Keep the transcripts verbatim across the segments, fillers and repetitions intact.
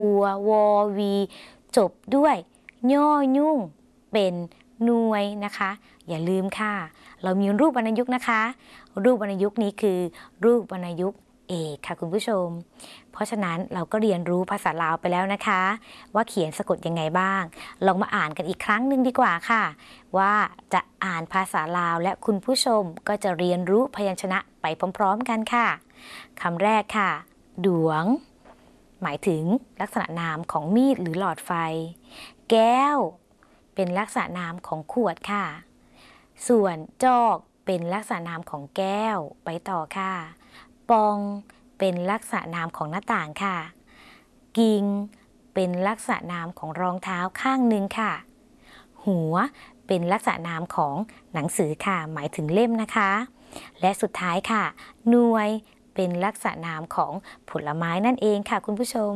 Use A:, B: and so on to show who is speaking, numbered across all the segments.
A: วัววอวีจบด้วยย่อยุ่งเป็นหน่วยนะคะอย่าลืมค่ะเรามีรูปวรรณยุกต์นะคะรูปวรรณยุกต์นี้คือรูปวรรณยุกต์เอกค่ะคุณผู้ชมเพราะฉะนั้นเราก็เรียนรู้ภาษาลาวไปแล้วนะคะว่าเขียนสะกดยังไงบ้างลองมาอ่านกันอีกครั้งหนึ่งดีกว่าค่ะว่าจะอ่านภาษาลาวและคุณผู้ชมก็จะเรียนรู้พยัญชนะไปพร้อมๆกันค่ะคำแรกค่ะดวงหมายถึงลักษณะนามของมีดหรือหลอดไฟแก้วเป็นลักษณะนามของขวดค่ะส่วนจอกเป็นลักษณะนามของแก้วไปต่อค่ะปองเป็นลักษณะนามของหน้าต่างค่ะกิงเป็นลักษณะนามของรองเท้าข้างหนึ่งค่ะหัวเป็นลักษณะนามของหนังสือค่ะหมายถึงเล่มนะคะและสุดท้ายค่ะหน่วยเป็นลักษณะนามของผลไม้นั่นเองค่ะคุณผู้ชม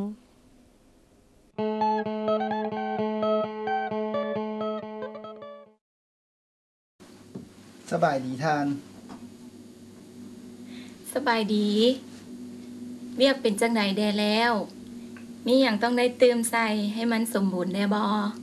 B: สบายดีทาน
C: สบายดีเรียกเป็นจังไหนแดแล้วมีอย่างต้องได้เติมใส่ให้มันสมบูรณ์แน่บ่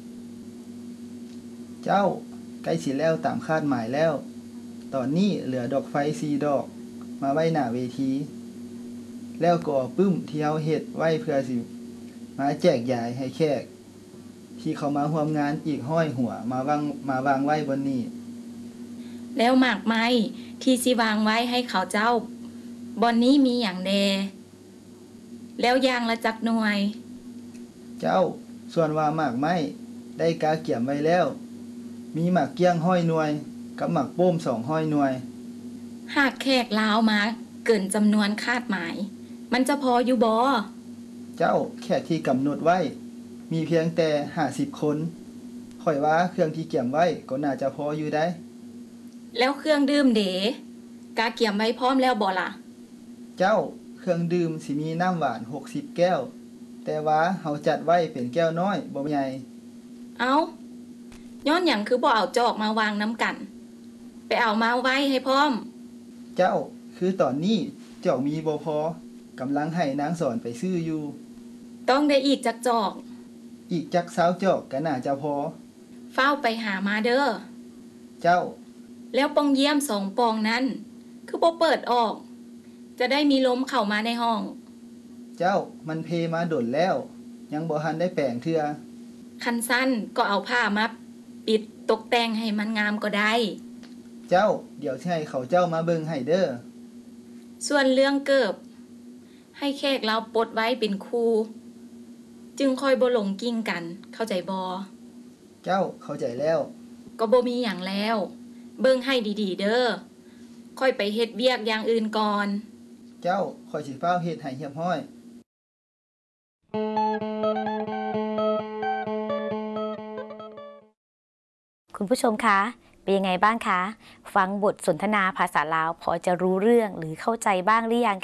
B: เจ้าใกล้สิแล้วตามคาดหมายแล้วตอนนี้เหลือดอกไฟสี่ดอกมาไว้หน้าเวทีแล้วก็ปึ้มที่เฮาเฮ็ดไว้เพื่อสิมาแจกจ่ายให้แขกที่เขามาร่วมงานอีกห้อยหัวมาวางมาวางไว้บนนี้
C: แล้วหมากไม้ที่สิวางไว้ให้เขาเจ้าบอนนี้มีอย่างแดแล้วยางละจักหน่วย
B: เจ้าส่วนว่าหมากไม้ได้กาเกี่ยมไว้แล้วมีหมากเกี้ยงห้อยหน่วยกับหมากโป้มสองห้อยหน่วย
C: หากแขกลาวมาเกินจำนวนคาดหมายมันจะพออยู่บ่
B: เจ้าแขกที่กำหนดไว้มีเพียงแต่ห้าสิบคนข่อยว่าเครื่องที่เกี่ยมไว้ก็น่าจะพออยู่ได้
C: แล้วเครื่องดื่มเด๋กาเกี่ยมไว้พร้อมแล้วบ่ล่ะ
B: เจ้าเครื่องดื่มสิมีน้ำหวานหกสิบแก้วแต่ว่าเฮาจัดไว้เป็นแก้วน้อยบ่ใหญ่
C: เอ้าย้อนหยังคือบ่เอาจอกมาวางน้ำกันไปเอามาไว้ให้พร้อม
B: เจ้าคือตอนนี้เจ้ามีบ่พอกำลังให้นางสอนไปซื้ออยู่
C: ต้องได้อีกจักจอก
B: อีกจักสาวจอกก็น่าจะพอ
C: เฝ้าไปหามาเด้อ
B: เจ้า
C: แล้วปองเยี่ยมสองปองนั้นคือบ่เปิดออกจะได้มีลมเข้ามาในห้อง
B: เจ้ามันเพมาดนแล้วยังบ่ทันได้แปลงเทื่อ
C: คันสั้นก็เอาผ้ามาปิดตกแต่งให้มันงามก็ได้
B: เจ้าเดี๋ยวสิให้เขาเจ้ามาเบิ่งให้เด้อ
C: ส่วนเรื่องเกิบให้แขกเราปลดไว้เป็นคู่จึงค่อยบ่หลงกิ้งกันเข้าใจบ่
B: เจ้าเข้าใจแล้ว
C: ก็บ่มีหยังแล้วเบิ่งให้ดีๆเด้อค่อยไปเฮ็ดเวียกอย่างอื่นก่อน
B: เจ้าค่อยสิฟ้าวเฮ็ดให้เรียบร้อย
A: คุณผู้ชมคะเป็นยังไงบ้างคะฟังบทสนทนาภาษาลาวพอจะรู้เรื่องหรือเข้าใจบ้างหรือยัง